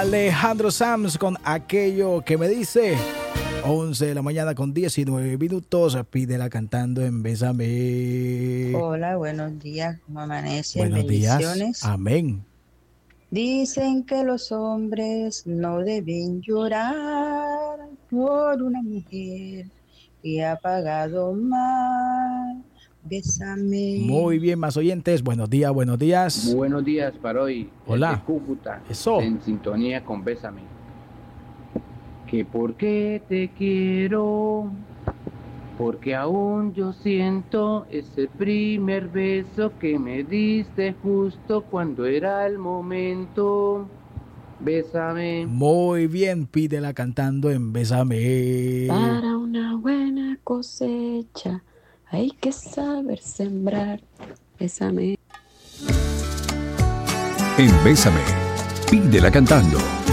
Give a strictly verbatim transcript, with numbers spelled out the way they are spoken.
Alejandro Sanz con Aquello que me dice. once de la mañana con diecinueve minutos. Pídela cantando en Bésame. Hola, buenos días. ¿Cómo amanecen? Buenos Bendiciones. días. Amén. Dicen que los hombres no deben llorar por una mujer que ha pagado mal. Bésame. Muy bien, más oyentes. Buenos días, buenos días. Buenos días para hoy. Hola. Desde Cúcuta. Eso. En sintonía con Bésame. Que porque te quiero, porque aún yo siento ese primer beso que me diste justo cuando era el momento. Bésame. Muy bien, pídela cantando en Bésame. Para una buena cosecha hay que saber sembrar. Bésame. En Bésame, pídela cantando.